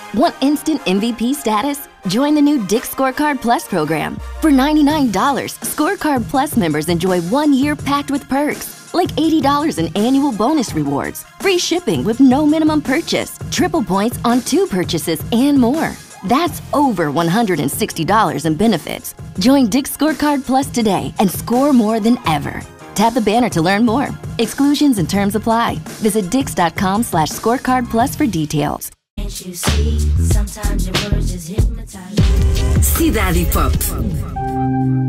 Want instant MVP status? Join the new Dick's Scorecard Plus program. For $99, Scorecard Plus members enjoy 1 year packed with perks, like $80 in annual bonus rewards, free shipping with no minimum purchase, triple points on 2 purchases, and more. That's over $160 in benefits. Join Dick's Scorecard Plus today and score more than ever. Tap the banner to learn more. Exclusions and terms apply. Visit dix.com/scorecardplus for details. You see, sometimes your words just hypnotize me. Cidade Pop.